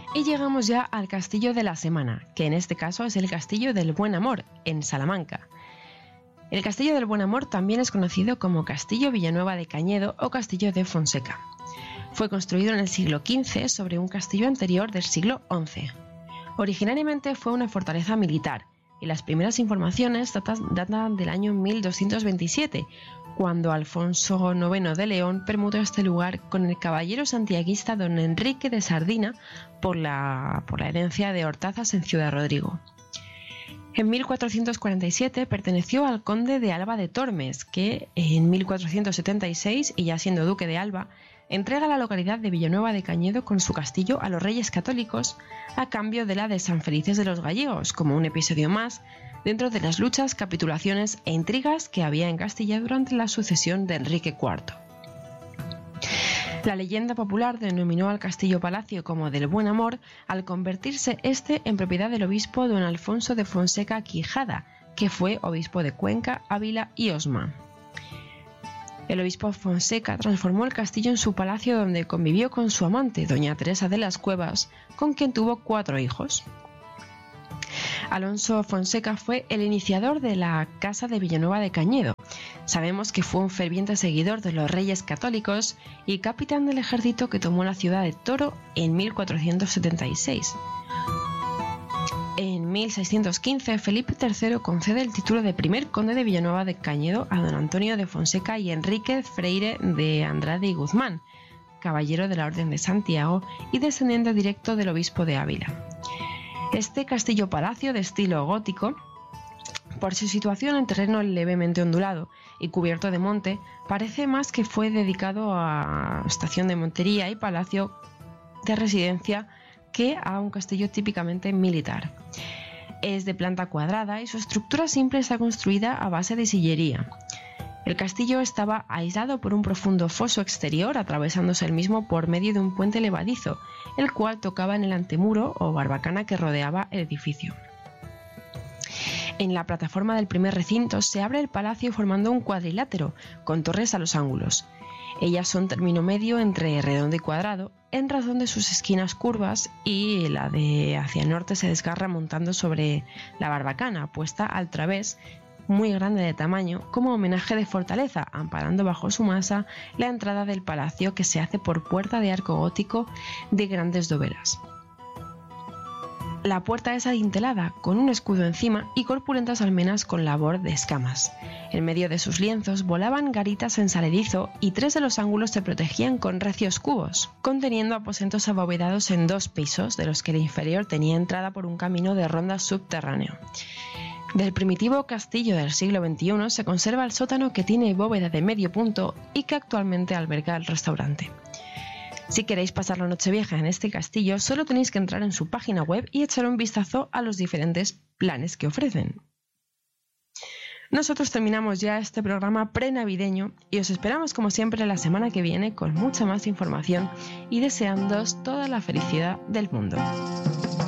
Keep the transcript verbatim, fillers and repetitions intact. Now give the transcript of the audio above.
Y llegamos ya al castillo de la semana, que en este caso es el Castillo del Buen Amor, en Salamanca. El Castillo del Buen Amor también es conocido como Castillo Villanueva de Cañedo o Castillo de Fonseca. Fue construido en el siglo quince sobre un castillo anterior del siglo once. Originariamente fue una fortaleza militar y las primeras informaciones datan, datan del año mil doscientos veintisiete, cuando Alfonso noveno de León permutó este lugar con el caballero santiaguista don Enrique de Sardina por la, por la herencia de Hortazas en Ciudad Rodrigo. En mil cuatrocientos cuarenta y siete perteneció al conde de Alba de Tormes, que en mil cuatrocientos setenta y seis, y ya siendo duque de Alba, entrega la localidad de Villanueva de Cañedo con su castillo a los reyes católicos a cambio de la de San Felices de los Gallegos, como un episodio más dentro de las luchas, capitulaciones e intrigas que había en Castilla durante la sucesión de Enrique cuarto. La leyenda popular denominó al castillo-palacio como del Buen Amor al convertirse este en propiedad del obispo don Alfonso de Fonseca Quijada, que fue obispo de Cuenca, Ávila y Osma. El obispo Fonseca transformó el castillo en su palacio, donde convivió con su amante, doña Teresa de las Cuevas, con quien tuvo cuatro hijos. Alonso Fonseca fue el iniciador de la Casa de Villanueva de Cañedo. Sabemos que fue un ferviente seguidor de los reyes católicos y capitán del ejército que tomó la ciudad de Toro en mil cuatrocientos setenta y seis. En mil seiscientos quince, Felipe tercero concede el título de primer conde de Villanueva de Cañedo a don Antonio de Fonseca y Enrique Freire de Andrade y Guzmán, caballero de la Orden de Santiago y descendiente directo del obispo de Ávila. Este castillo-palacio de estilo gótico, por su situación en terreno levemente ondulado y cubierto de monte, parece más que fue dedicado a estación de montería y palacio de residencia que a un castillo típicamente militar. Es de planta cuadrada y su estructura simple está construida a base de sillería. El castillo estaba aislado por un profundo foso exterior, atravesándose el mismo por medio de un puente levadizo, el cual tocaba en el antemuro o barbacana que rodeaba el edificio. En la plataforma del primer recinto se abre el palacio formando un cuadrilátero, con torres a los ángulos. Ellas son término medio entre redondo y cuadrado, en razón de sus esquinas curvas, y la de hacia el norte se desgarra montando sobre la barbacana, puesta al través, muy grande de tamaño, como homenaje de fortaleza, amparando bajo su masa la entrada del palacio, que se hace por puerta de arco gótico de grandes dovelas. La puerta es adintelada, con un escudo encima y corpulentas almenas con labor de escamas. En medio de sus lienzos volaban garitas en saledizo y tres de los ángulos se protegían con recios cubos, conteniendo aposentos abovedados en dos pisos, de los que el inferior tenía entrada por un camino de ronda subterráneo. Del primitivo castillo del siglo veintiuno se conserva el sótano, que tiene bóveda de medio punto y que actualmente alberga el restaurante. Si queréis pasar la Nochevieja en este castillo, solo tenéis que entrar en su página web y echar un vistazo a los diferentes planes que ofrecen. Nosotros terminamos ya este programa prenavideño y os esperamos como siempre la semana que viene con mucha más información y deseándoos toda la felicidad del mundo.